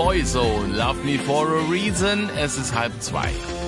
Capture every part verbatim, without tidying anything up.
Boyzone, Love Me for a Reason. Es ist halb zwei.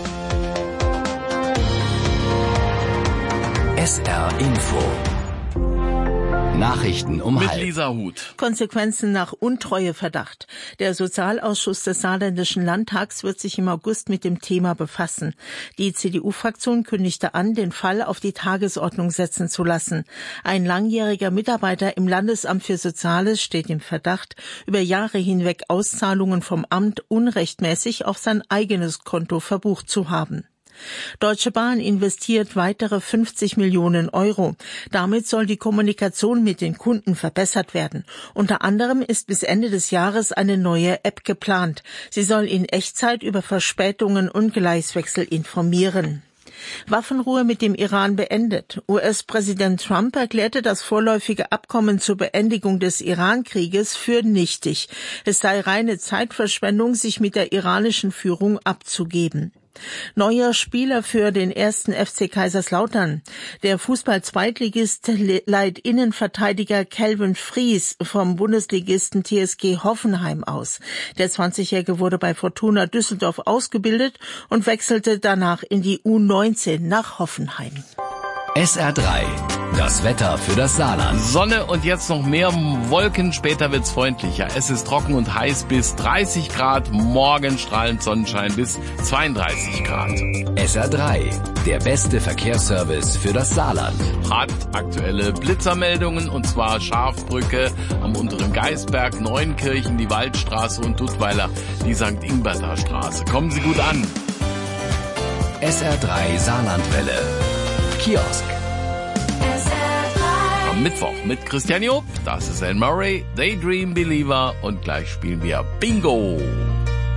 S R Info. Nachrichten um Mit halb. Lisa Huth. Konsequenzen nach Untreueverdacht. Der Sozialausschuss des Saarländischen Landtags wird sich im August mit dem Thema befassen. Die C D U-Fraktion kündigte an, den Fall auf die Tagesordnung setzen zu lassen. Ein langjähriger Mitarbeiter im Landesamt für Soziales steht im Verdacht, über Jahre hinweg Auszahlungen vom Amt unrechtmäßig auf sein eigenes Konto verbucht zu haben. Deutsche Bahn investiert weitere fünfzig Millionen Euro. Damit soll die Kommunikation mit den Kunden verbessert werden. Unter anderem ist bis Ende des Jahres eine neue App geplant. Sie soll in Echtzeit über Verspätungen und Gleiswechsel informieren. Waffenruhe mit dem Iran beendet. U S-Präsident Trump erklärte das vorläufige Abkommen zur Beendigung des Iran-Krieges für nichtig. Es sei reine Zeitverschwendung, sich mit der iranischen Führung abzugeben. Neuer Spieler für den ersten F C Kaiserslautern. Der Fußball-Zweitligist leiht Innenverteidiger Calvin Fries vom Bundesligisten T S G Hoffenheim aus. Der zwanzigjährige wurde bei Fortuna Düsseldorf ausgebildet und wechselte danach in die U neunzehn nach Hoffenheim. S R drei. Das Wetter für das Saarland. Sonne und jetzt noch mehr Wolken, später wird's freundlicher. Es ist trocken und heiß bis dreißig Grad, morgen strahlend Sonnenschein bis zweiunddreißig Grad. S R drei, der beste Verkehrsservice für das Saarland. Hat aktuelle Blitzermeldungen, und zwar Schafbrücke am unteren Geisberg, Neunkirchen, die Waldstraße und Duttweiler, die Sankt Ingberter Straße. Kommen Sie gut an. S R drei Saarlandwelle. Kiosk. Am Mittwoch mit Christian Job, das ist Anne Murray, Daydream Believer, und gleich spielen wir Bingo.